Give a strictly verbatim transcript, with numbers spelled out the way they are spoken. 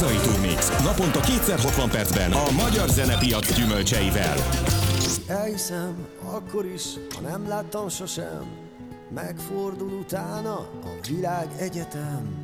Hazai Turmix. Naponta kétszer hatvan percben a magyar zenepiac gyümölcseivel. Elhiszem, akkor is, ha nem láttam sosem, megfordul utána a világ egyetem.